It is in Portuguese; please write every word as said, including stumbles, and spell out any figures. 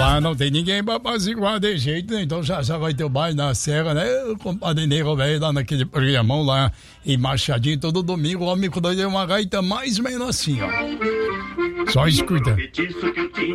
lá não tem ninguém pra apaziguar de jeito, né? Então já, já vai ter o baile na serra, né? O compadre Negro velho lá naquele programão lá em Machadinho, todo domingo, o homem com dois é uma gaita mais ou menos assim, ó. Só escuta.